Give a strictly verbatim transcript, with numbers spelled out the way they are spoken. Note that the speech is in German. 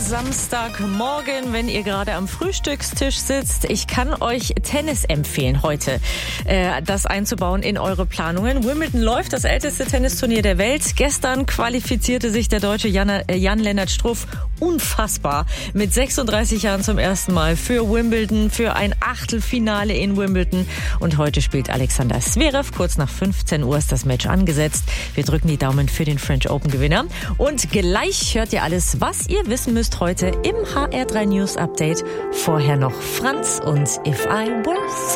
Samstagmorgen, wenn ihr gerade am Frühstückstisch sitzt. Ich kann euch Tennis empfehlen heute, äh, das einzubauen in eure Planungen. Wimbledon läuft, das älteste Tennisturnier der Welt. Gestern qualifizierte sich der Deutsche Jan, äh, Jan-Lennart Struff unfassbar mit sechsunddreißig Jahren zum ersten Mal für Wimbledon, für ein Achtelfinale in Wimbledon. Und heute spielt Alexander Zverev. Kurz nach fünfzehn Uhr ist das Match angesetzt. Wir drücken die Daumen für den French Open Gewinner. Und gleich hört ihr alles, was ihr wissen müsst heute im H R drei News Update. Vorher noch Franz und If I Were